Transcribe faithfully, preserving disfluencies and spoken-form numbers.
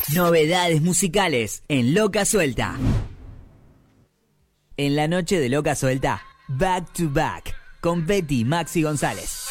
Novedades musicales en Loca Suelta. En la noche de Loca Suelta, Back to Back, con Betty y Maxi González.